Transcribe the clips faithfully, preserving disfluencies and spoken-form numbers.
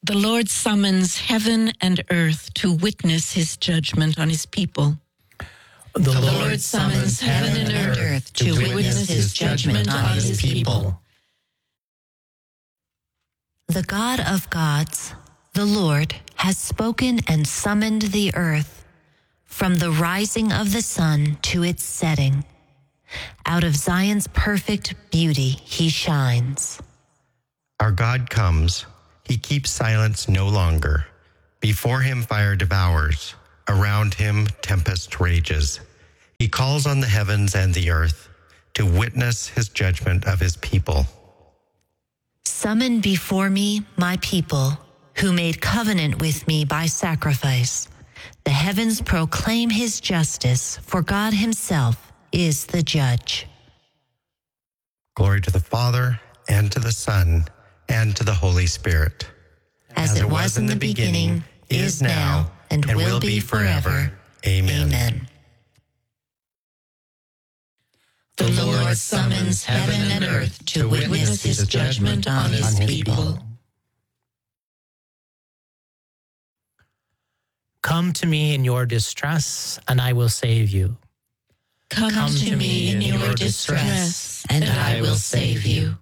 The Lord summons heaven and earth to witness his judgment on his people. The Lord summons heaven and earth to witness his judgment on his people. The God of gods, the Lord, has spoken and summoned the earth from the rising of the sun to its setting. Out of Zion's perfect beauty he shines. Our God comes. He keeps silence no longer. Before him fire devours. Around him tempest rages. He calls on the heavens and the earth to witness his judgment of his people. Summon before me my people, who made covenant with me by sacrifice. The heavens proclaim his justice, for God himself is the judge. Glory to the Father, and to the Son, and to the Holy Spirit. As, As it was, was in the beginning, is now, and, and will be forever. Amen. Amen. The Lord summons heaven and earth to witness his judgment on his people. Come to me in your distress, and I will save you. Come, Come to me in your distress, and I will save you.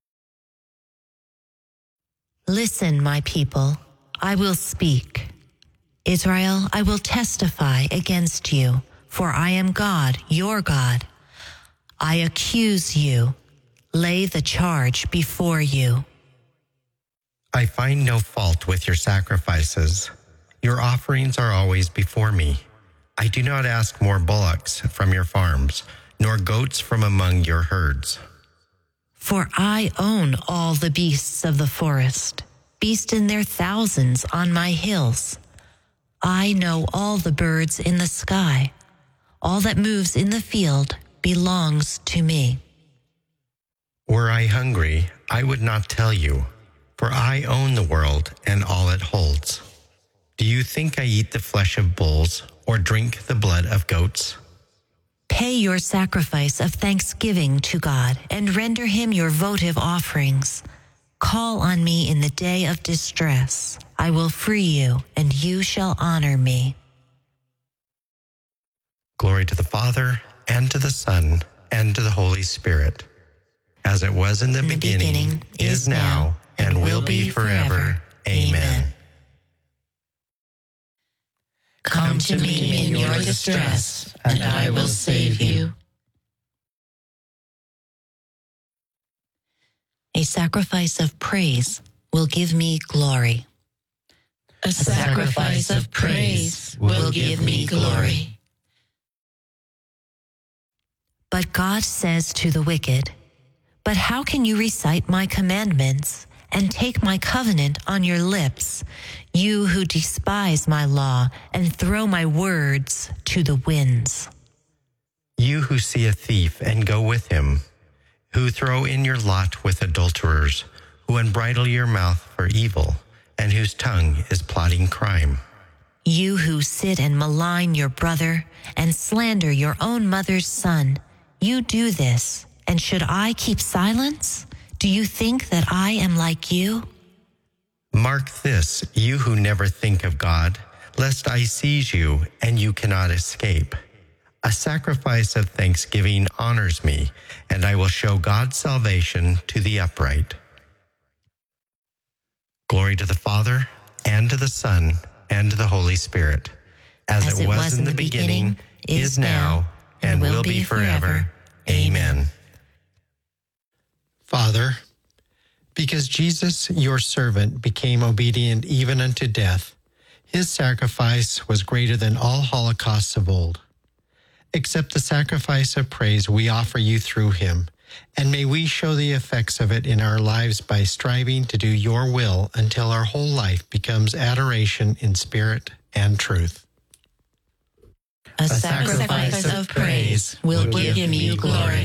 Listen, my people, I will speak. Israel, I will testify against you, for I am God, your God. I accuse you, lay the charge before you. I find no fault with your sacrifices. Your offerings are always before me. I do not ask more bullocks from your farms, nor goats from among your herds. For I own all the beasts of the forest, beasts in their thousands on my hills. I know all the birds in the sky. All that moves in the field belongs to me. Were I hungry, I would not tell you, for I own the world and all it holds. Do you think I eat the flesh of bulls or drink the blood of goats? Pay your sacrifice of thanksgiving to God and render him your votive offerings. Call on me in the day of distress. I will free you, and you shall honor me. Glory to the Father, and to the Son, and to the Holy Spirit, as it was in the, in the beginning, beginning, is now, and, and will be forever. Amen. Come to me in your distress, and I will save you. A sacrifice of praise will give me glory. A sacrifice of praise will give me glory. But God says to the wicked, "But how can you recite my commandments and take my covenant on your lips, you who despise my law and throw my words to the winds?" You who see a thief and go with him, who throw in your lot with adulterers, who unbridle your mouth for evil, and whose tongue is plotting crime. You who sit and malign your brother and slander your own mother's son, you do this, and should I keep silence? Do you think that I am like you? Mark this, you who never think of God, lest I seize you and you cannot escape. A sacrifice of thanksgiving honors me, and I will show God's salvation to the upright. Glory to the Father, and to the Son, and to the Holy Spirit, as, as it, it was, was in the beginning, beginning is now, and will be forever. Amen. Father, because Jesus, your servant, became obedient even unto death, his sacrifice was greater than all holocausts of old. Accept the sacrifice of praise we offer you through him, and may we show the effects of it in our lives by striving to do your will until our whole life becomes adoration in spirit and truth. A sacrifice of praise will give you glory.